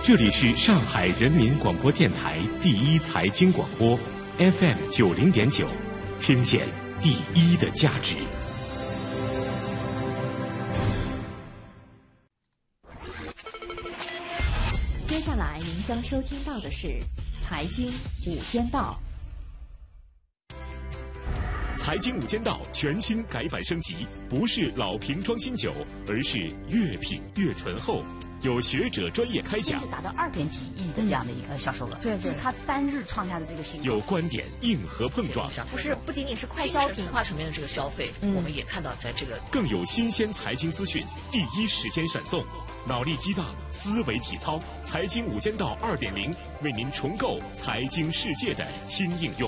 这里是上海人民广播电台第一财经广播 FM90.9，听见第一的价值。 接下来您将收听到的是财经午间道。 财经午间道全新改版升级，不是老瓶装新酒，而是越品越醇厚。有学者专业开讲， 达到2.几亿的这样的一个销售额， 对， 这是它单日创下的这个新高。 有观点硬核碰撞， 不仅仅是快消品化层面的这个消费，我们也看到在这个更有新鲜财经资讯，第一时间闪送，脑力激荡，思维体操，财经午间道2.0，为您重构财经世界的新应用。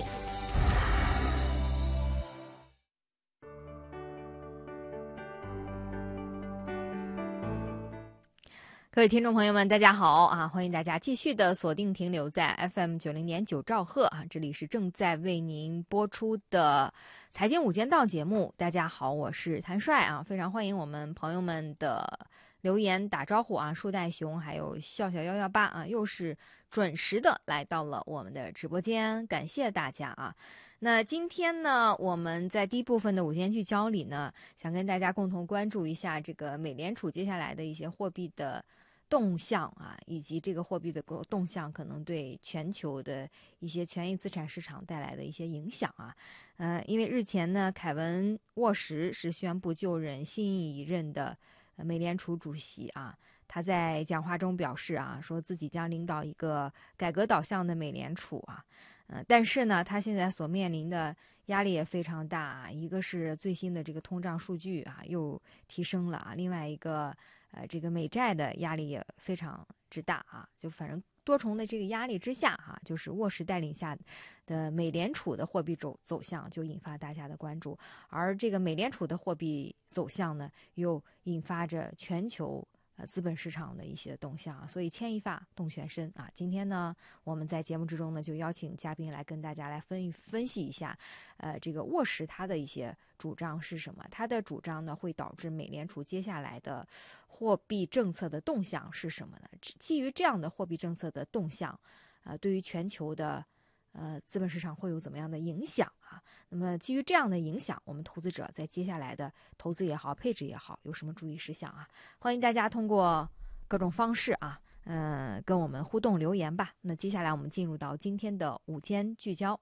各位听众朋友们，大家好啊！欢迎大家继续的锁定停留在 FM90.9兆赫啊，这里是正在为您播出的财经午间道节目。大家好，我是谭帅啊，非常欢迎我们朋友们的留言打招呼啊，树袋熊还有笑笑118啊，又是准时的来到了我们的直播间，感谢大家啊。那今天呢，我们在第一部分的午间聚焦里呢，想跟大家共同关注一下这个美联储接下来的一些货币的动向啊，以及这个货币的动向可能对全球的一些权益资产市场带来的一些影响啊。因为日前呢，凯文沃什是宣布就任新一任的美联储主席啊。他在讲话中表示啊，说自己将领导一个改革导向的美联储啊。但是呢，他现在所面临的压力也非常大啊。一个是最新的这个通胀数据啊又提升了啊，另外一个这个美债的压力也非常之大啊，就反正多重的这个压力之下啊，就是沃什带领下的美联储的货币走向就引发大家的关注，而这个美联储的货币走向呢，又引发着全球资本市场的一些动向啊，所以牵一发动全身啊。今天呢，我们在节目之中呢，就邀请嘉宾来跟大家来分析一下，这个沃什他的一些主张是什么？他的主张呢，会导致美联储接下来的货币政策的动向是什么呢？基于这样的货币政策的动向，对于全球的资本市场会有怎么样的影响啊？那么基于这样的影响，我们投资者在接下来的投资也好、配置也好，有什么注意事项啊？欢迎大家通过各种方式啊，跟我们互动留言吧。那接下来我们进入到今天的午间聚焦。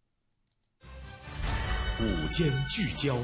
午间聚焦。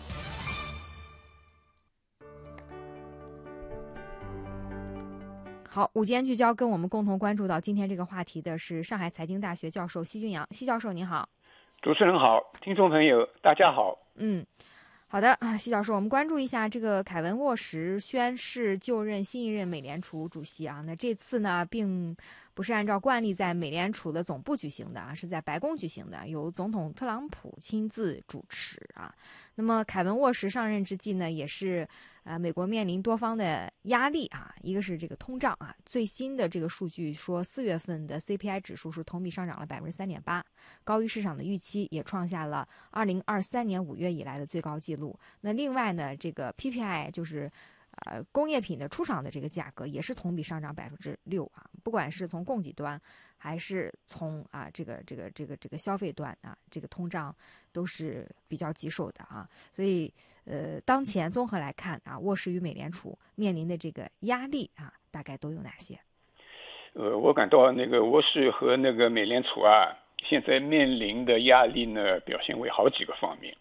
好，午间聚焦跟我们共同关注到今天这个话题的是上海财经大学教授奚君阳。奚教授您好。 主持人好，听众朋友大家好。 好的啊，奚教授，我们关注一下这个凯文沃什宣誓就任新一任美联储主席啊。那这次呢，并不是按照惯例在美联储的总部举行的啊，是在白宫举行的，由总统特朗普亲自主持啊。那么凯文沃什上任之际呢，也是美国面临多方的压力啊，一个是这个通胀啊，最新的这个数据说4月份的 CPI 指数是同比上涨了3.8%，高于市场的预期，也创下了2023年5月以来的最高纪录。那另外呢，这个 PPI 就是工业品的出厂的这个价格也是同比上涨6%啊，不管是从供给端还是从这个消费端啊，这个通胀都是比较棘手的啊。所以当前综合来看啊，沃什与美联储面临的这个压力啊，大概都有哪些？ 我感到那个沃什和那个美联储啊，现在面临的压力呢，表现为好几个方面。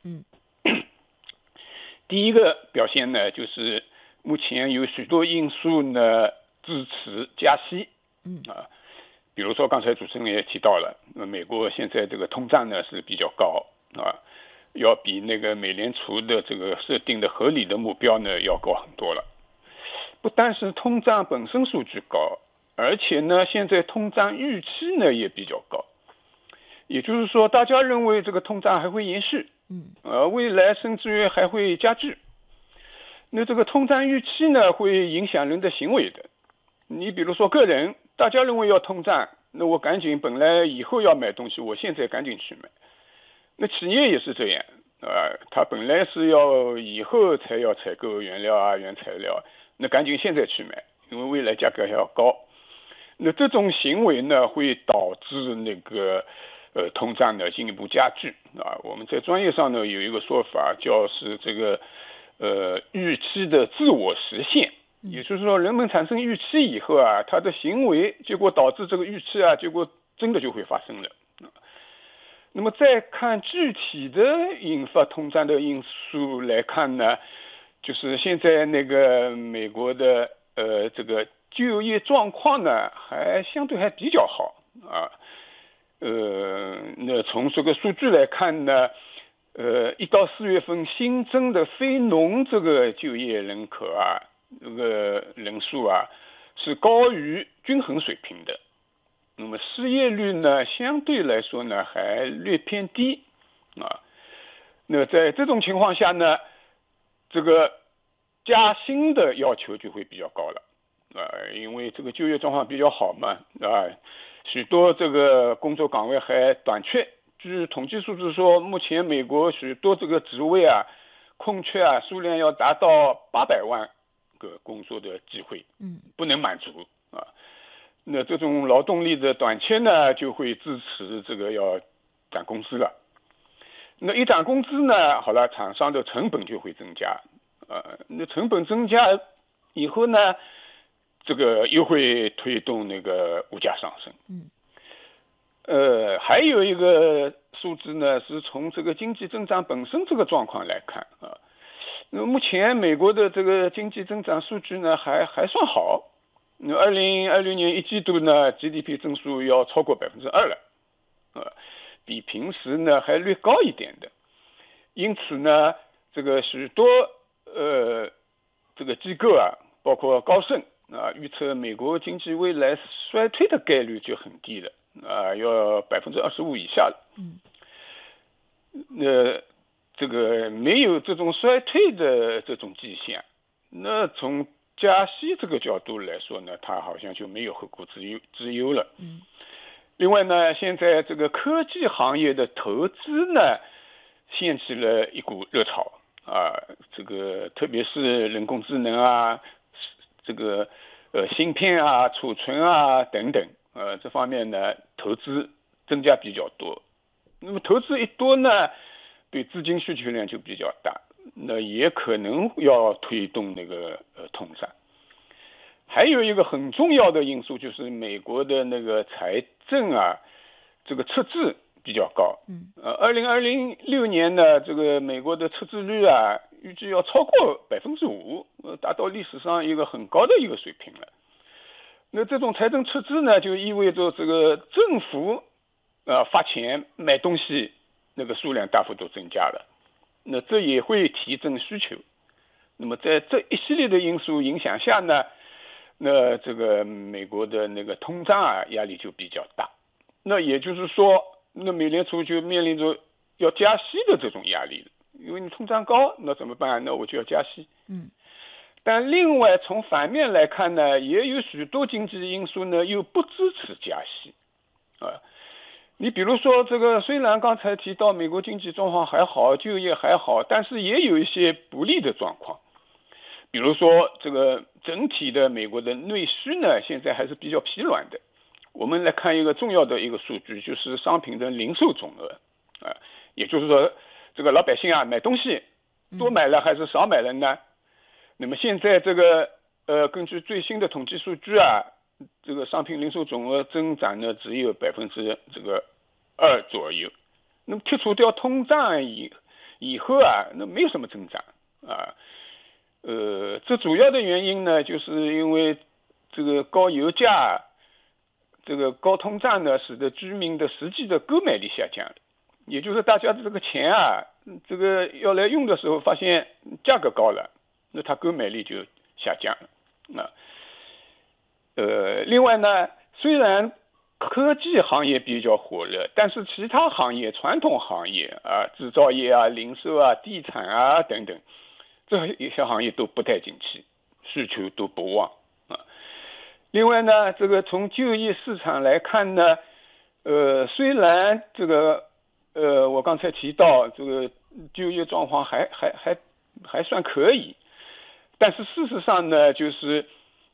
第一个表现呢，就是目前有许多因素呢支持加息。比如说刚才主持人也提到了，美国现在这个通胀呢是比较高啊，要比那个美联储的这个设定的合理的目标呢要高很多了。不但是通胀本身数据高，而且呢现在通胀预期呢也比较高，也就是说大家认为这个通胀还会延续，未来甚至于还会加剧。那这个通胀预期呢会影响人的行为的。你比如说个人，大家认为要通胀，那我赶紧本来以后要买东西，我现在赶紧去买。那企业也是这样他本来是要以后才要采购原料原材料，那赶紧现在去买，因为未来价格还要高。 那这种行为呢，会导致那个通胀呢进一步加剧啊。我们在专业上呢有一个说法，叫是这个预期的自我实现，也就是说，人们产生预期以后啊，他的行为结果导致这个预期啊，结果真的就会发生了。那么再看具体的引发通胀的因素来看呢，就是现在那个美国的这个就业状况呢，还相对还比较好啊。那从这个数据来看呢，1到4月份新增的非农这个就业人口啊，这个人数啊是高于均衡水平的。那么失业率呢，相对来说呢还略偏低啊。那在这种情况下呢，这个加薪的要求就会比较高了啊，因为这个就业状况比较好嘛啊，许多这个工作岗位还短缺。据统计数字说，目前美国许多这个职位啊空缺啊数量要达到800万个工作的机会，不能满足啊。那这种劳动力的短缺呢，就会支持这个要涨工资了。那一涨工资呢，好了，厂商的成本就会增加，那成本增加以后呢，这个又会推动那个物价上升。还有一个数字呢，是从这个经济增长本身这个状况来看啊。那目前美国的这个经济增长数据呢，还算好。那2020年1季度呢 ，GDP 增速要超过2%了，比平时呢还略高一点的。因此呢，这个许多这个机构啊，包括高盛啊，预测美国经济未来衰退的概率就很低了啊，要25%以下了。这个没有这种衰退的这种迹象，那从加息这个角度来说呢，它好像就没有后顾之忧了。另外呢，现在这个科技行业的投资呢，掀起了一股热潮啊，这个特别是人工智能啊，这个芯片啊、储存啊等等，这方面呢投资增加比较多。那么投资一多呢，对资金需求量就比较大，那也可能要推动那个通胀。还有一个很重要的因素就是美国的那个财政啊，这个赤字比较高。2026年呢，这个美国的赤字率啊，预计要超过5%，达到历史上一个很高的一个水平了。那这种财政赤字呢，就意味着这个政府发钱买东西那个数量大幅度增加了，那这也会提振需求。那么在这一系列的因素影响下呢，那这个美国的那个通胀啊压力就比较大。那也就是说，那美联储就面临着要加息的这种压力了，因为你通胀高，那怎么办？那我就要加息。但另外从反面来看呢，也有许多经济因素呢又不支持加息啊。你比如说这个，虽然刚才提到美国经济状况还好，就业还好，但是也有一些不利的状况。比如说这个整体的美国的内需呢，现在还是比较疲软的。我们来看一个重要的一个数据，就是商品的零售总额也就是说这个老百姓啊买东西多买了还是少买了呢？那么现在这个根据最新的统计数据啊，这个商品零售总额增长呢只有2%左右。那么剔除掉通胀以后啊，那没有什么增长啊。这主要的原因呢，就是因为这个高油价、这个高通胀呢，使得居民的实际的购买力下降了。也就是大家的这个钱啊，这个要来用的时候，发现价格高了，那他购买力就下降了。另外呢，虽然科技行业比较火热，但是其他行业、传统行业啊，制造业啊、零售啊、地产啊等等，这一些行业都不太景气，需求都不旺啊。另外呢，这个从就业市场来看呢，虽然这个我刚才提到这个就业状况还算可以，但是事实上呢，就是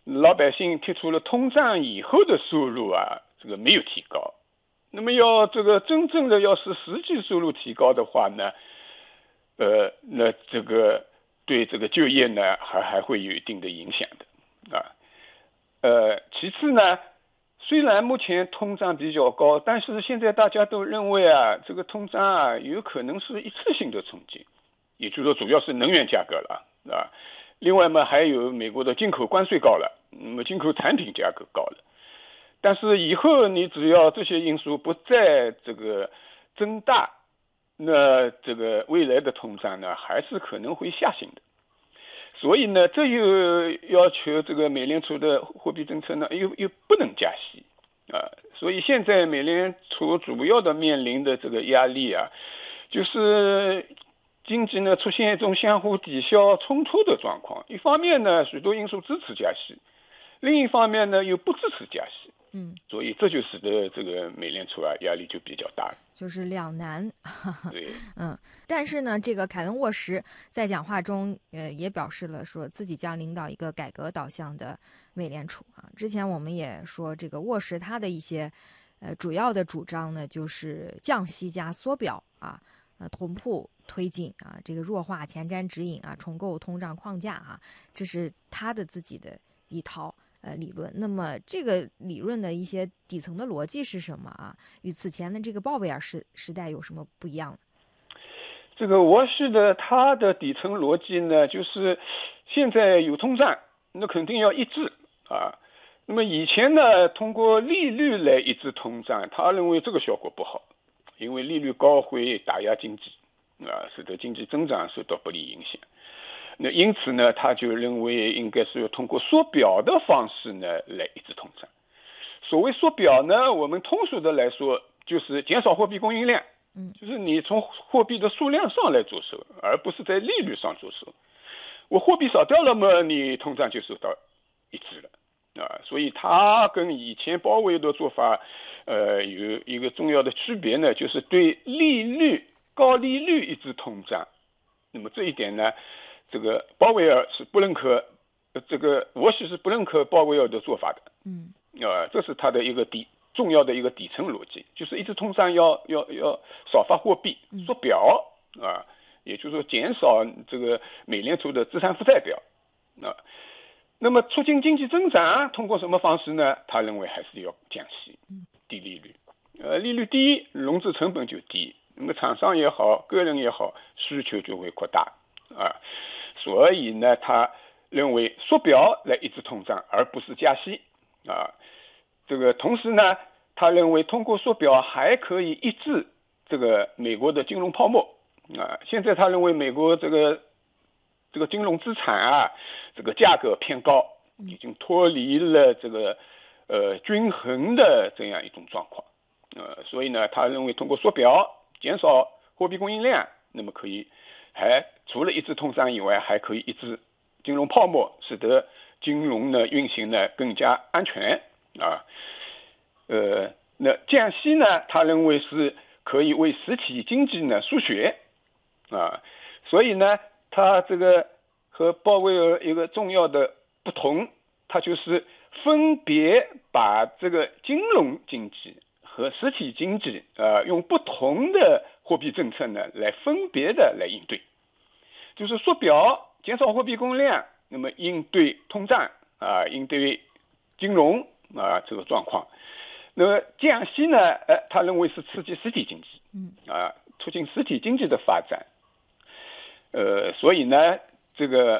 老百姓提出了通胀以后的收入啊，这个没有提高。那么要这个真正的要是实际收入提高的话呢，那这个对这个就业呢还会有一定的影响的啊。其次呢，虽然目前通胀比较高，但是现在大家都认为啊，这个通胀啊有可能是一次性的冲击，也就是说主要是能源价格了啊。另外嘛，还有美国的进口关税高了，那么进口产品价格高了。但是以后你只要这些因素不再这个增大，那这个未来的通胀呢还是可能会下行的。所以呢，这又要求这个美联储的货币政策呢又不能加息啊。所以现在美联储主要的面临的这个压力啊，就是经济呢出现一种相互抵消冲突的状况。一方面呢，许多因素支持加息，另一方面呢又不支持加息。所以这就使得这个美联储啊压力就比较大， 就是两难。 对， 但是呢，这个凯文沃什在讲话中也表示了说自己将领导一个改革导向的美联储啊。之前我们也说这个沃什他的一些主要的主张呢，就是降息加缩表啊，同步推进啊，这个弱化前瞻指引啊，重构通胀框架啊，这是他的自己的一套理论。那么这个理论的一些底层的逻辑是什么啊？与此前的这个鲍威尔时代有什么不一样？ 这个沃什的他的底层逻辑呢，就是现在有通胀，那肯定要抑制啊。那么以前呢，通过利率来抑制通胀，他认为这个效果不好，因为利率高会打压经济啊，使得经济增长受到不利影响。那因此呢，他就认为应该是要通过缩表的方式呢来抑制通胀。所谓缩表呢，我们通俗的来说就是减少货币供应量，就是你从货币的数量上来着手，而不是在利率上着手。我货币少掉了嘛，你通胀就受到抑制了啊。所以他跟以前鲍威尔的做法有一个重要的区别呢，就是对高利率抑制通胀。那么这一点呢，这个鲍威尔是不认可，这个沃什是不认可鲍威尔的做法的。这是他的一个重要的一个底层逻辑，就是抑制通胀要少发货币，缩表啊，也就是说减少这个美联储的资产负债表啊。那么促进经济增长通过什么方式呢？他认为还是要降息，低利率。利率低，融资成本就低，那么厂商也好，个人也好，需求就会扩大啊。所以呢，他认为缩表来抑制通胀，而不是加息啊。这个同时呢，他认为通过缩表还可以抑制这个美国的金融泡沫啊。现在他认为美国这个金融资产啊，这个价格偏高，已经脱离了这个均衡的这样一种状况。所以呢，他认为通过缩表减少货币供应量，那么可以除了抑制通胀以外，还可以抑制金融泡沫，使得金融呢运行呢更加安全啊。那降息呢，他认为是可以为实体经济呢输血啊。所以呢，他这个和鲍威尔一个重要的不同，他就是分别把这个金融经济和实体经济用不同的货币政策呢来分别的来应对，就是缩表减少货币供应量，那么应对通胀啊，应对金融啊这个状况。那么降息呢，他认为是刺激实体经济，促进实体经济的发展。所以呢，这个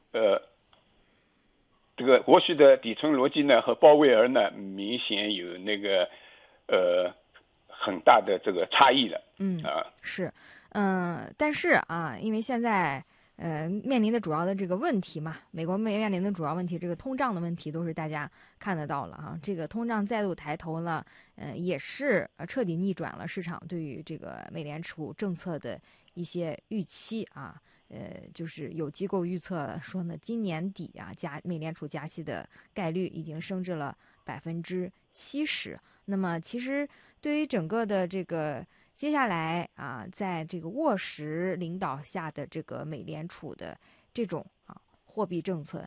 沃什的底层逻辑呢和鲍威尔呢明显有那个很大的这个差异了。 是，但是啊，因为现在面临的主要的这个问题嘛，美国面临的主要问题，这个通胀的问题都是大家看得到了啊。这个通胀再度抬头了，也是彻底逆转了市场对于这个美联储政策的一些预期啊。就是有机构预测了说呢，今年底啊美联储加息的概率已经升至了70%。那么其实对于整个的这个接下来啊，在这个沃什领导下的这个美联储的这种货币政策，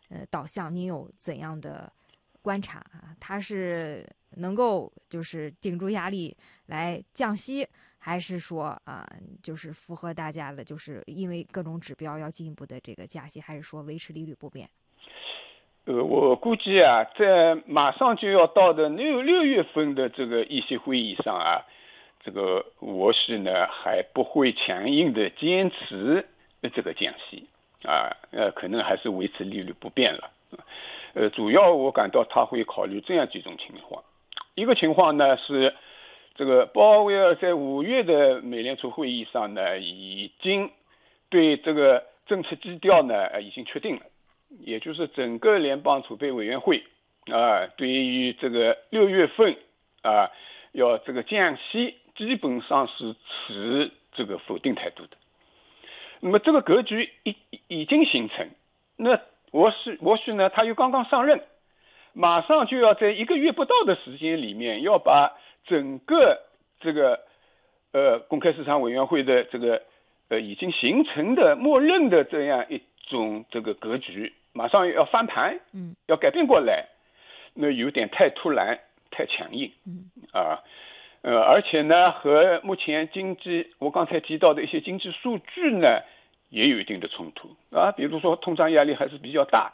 导向，您有怎样的观察啊？它是能够就是顶住压力来降息，还是说就是符合大家的，就是因为各种指标要进一步的这个加息，还是说维持利率不变？ 我估计在马上就要到的6月份的这个议息会议上这个我是呢还不会强硬的坚持这个降息可能还是维持利率不变了。主要我感到他会考虑这样几种情况。一个情况呢是这个鲍威尔在5月的美联储会议上呢已经对这个政策基调呢已经确定了，也就是整个联邦储备委员会对于这个6月份要这个降息基本上是持这个否定态度的。那么这个格局已经形成，那沃许呢他又刚刚上任，马上就要在1个月不到的时间里面要把整个这个公开市场委员会的这个已经形成的默认的这样一种这个格局马上要翻盘，要改变过来，那有点太突然太强硬而且呢和目前我刚才提到的一些经济数据呢也有一定的冲突比如说通胀压力还是比较大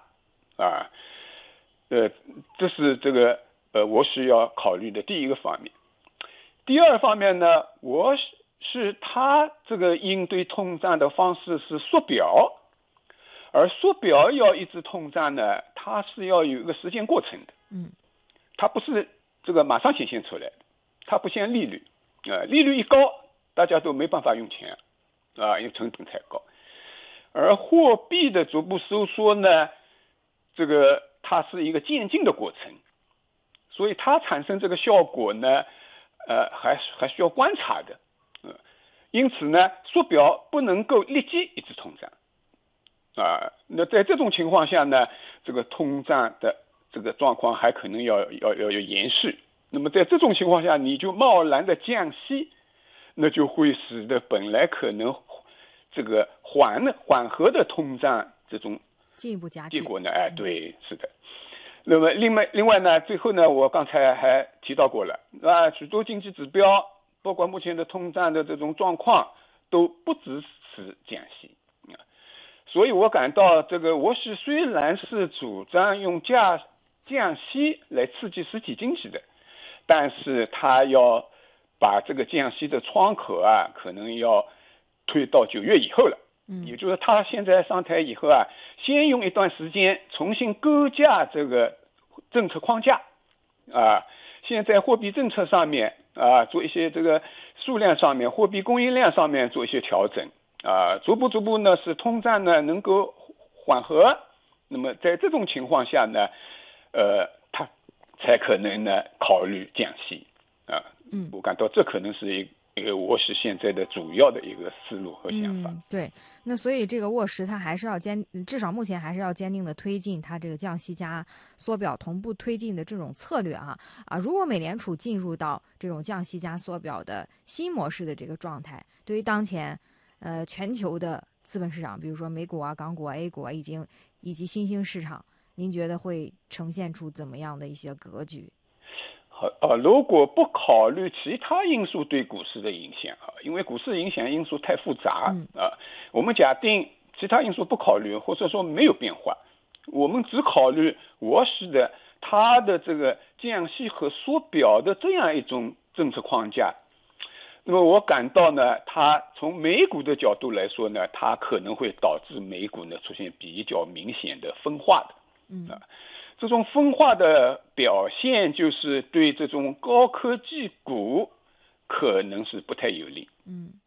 这是这个我是要考虑的第一个方面。第二方面呢，我是他这个应对通胀的方式是缩表，而缩表要抑制通胀呢，它是要有一个时间过程的它不是这个马上显现出来的，它不像利率利率一高大家都没办法用钱因为成本太高。而货币的逐步收缩呢，这个它是一个渐进的过程，所以它产生这个效果呢还需要观察的因此呢缩表不能够立即抑制通胀那在这种情况下呢，这个通胀的这个状况还可能要延续。那么在这种情况下你就贸然的降息，那就会使得本来可能这个缓和的通胀这种进一步加剧结果呢对，是的。那么另外呢，最后呢我刚才还提到过了许多经济指标包括目前的通胀的这种状况都不支持降息所以我感到这个我是虽然是主张用降息来刺激实体经济的，但是他要把这个降息的窗口可能要推到9月以后了也就是他现在上台以后先用一段时间重新构架这个政策框架现在货币政策上面做一些这个数量上面货币供应量上面做一些调整逐步呢使通胀呢能够缓和。那么在这种情况下呢他才可能呢考虑降息我感到这可能是一个沃什现在的主要的一个思路和想法对，那所以这个沃什他还是要至少目前还是要坚定的推进他这个降息加缩表同步推进的这种策略如果美联储进入到这种降息加缩表的新模式的这个状态，对于当前全球的资本市场，比如说美股港股A 股以及新兴市场，您觉得会呈现出怎么样的一些格局？ 如果不考虑其他因素对股市的影响因为股市影响因素太复杂我们假定其他因素不考虑或者说没有变化，我们只考虑沃什的它的这个降息和缩表的这样一种政策框架，那么我感到呢它从美股的角度来说呢，它可能会导致美股呢出现比较明显的分化的这种分化的表现就是对这种高科技股可能是不太有利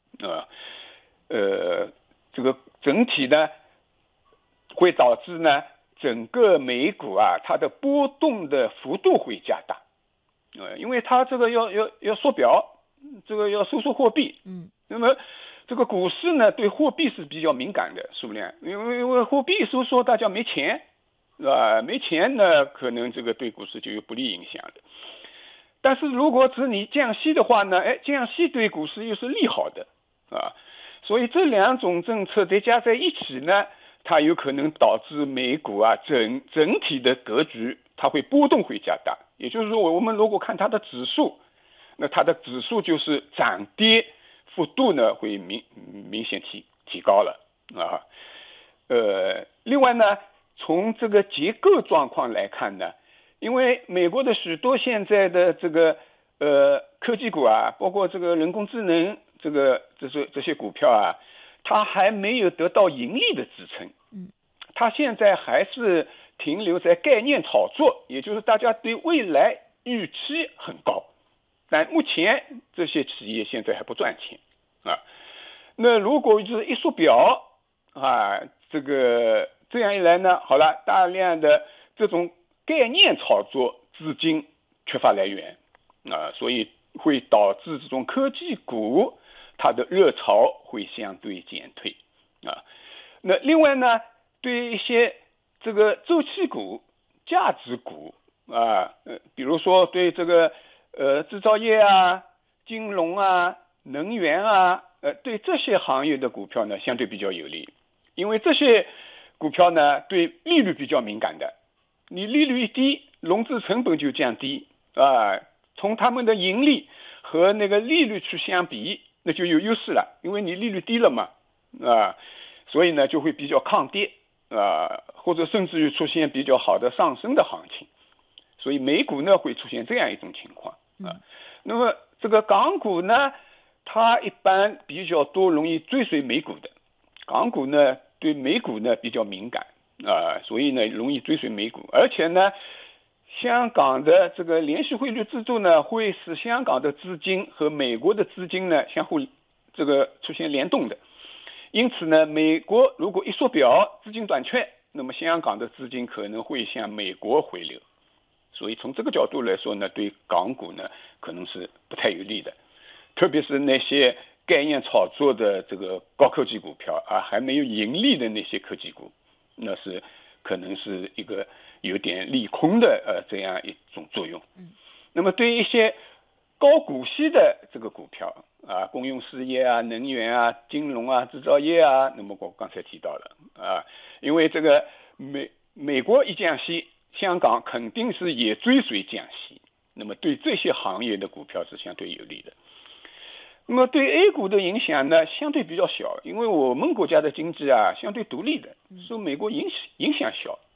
这个整体呢会导致呢整个美股它的波动的幅度会加大因为它这个要缩表，这个要收缩货币那么这个股市呢对货币是比较敏感的数量，因为货币收缩大家没钱没钱呢可能这个对股市就有不利影响的。但是如果只你降息的话呢降息对股市又是利好的所以这两种政策再加在一起呢， 它有可能导致美股啊整体的格局它会波动会加大。也就是说，我们如果看它的指数，那它的指数就是涨跌幅度呢会明显提高了啊。另外呢，从这个结构状况来看呢，因为美国的许多现在的这个科技股啊，包括这个人工智能这些股票啊，它还没有得到盈利的支撑。它现在还是停留在概念炒作，也就是大家对未来预期很高，但目前这些企业现在还不赚钱啊。那如果就是一缩表啊，这样一来呢，好了，大量的这种概念炒作资金缺乏来源啊，所以会导致这种科技股它的热潮会相对减退啊。那另外呢，对一些这个周期股、价值股啊，比如说对这个制造业啊、金融啊、能源啊，对这些行业的股票呢，相对比较有利，因为这些股票呢对利率比较敏感的，你利率一低，融资成本就降低啊，从他们的盈利和那个利率去相比，那就有优势了，因为你利率低了嘛啊，所以呢就会比较抗跌啊，或者甚至于出现比较好的上升的行情，所以美股呢会出现这样一种情况啊。那么这个港股呢，它一般比较多容易追随美股的，港股呢对美股呢比较敏感啊，所以呢容易追随美股，而且呢，香港的这个联系汇率制度呢，会使香港的资金和美国的资金呢相互出现联动的。因此呢，美国如果一缩表，资金短缺，那么香港的资金可能会向美国回流，所以从这个角度来说呢，对港股呢可能是不太有利的，特别是那些概念炒作的这个高科技股票啊，还没有盈利的那些科技股，那是可能是一个有点利空的这样一种作用。那么对于一些高股息的这个股票啊，公用事业啊、能源啊、金融啊、制造业啊，那么我刚才提到了啊，因为这个美国一降息，香港肯定是也追随降息，那么对这些行业的股票是相对有利的。那么对 A 股的影响呢，相对比较小，因为我们国家的经济啊相对独立的，受美国影响小